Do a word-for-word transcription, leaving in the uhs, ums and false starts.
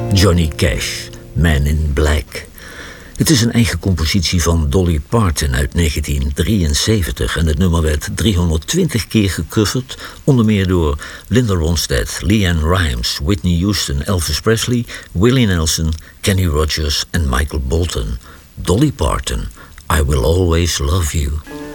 Johnny Cash, Man in Black. Het is een eigen compositie van Dolly Parton uit negentien drieënzeventig... en het nummer werd driehonderdtwintig keer gecoverd, onder meer door Linda Ronstadt, LeAnn Rimes, Whitney Houston, Elvis Presley, Willie Nelson, Kenny Rogers en Michael Bolton. Dolly Parton, I Will Always Love You.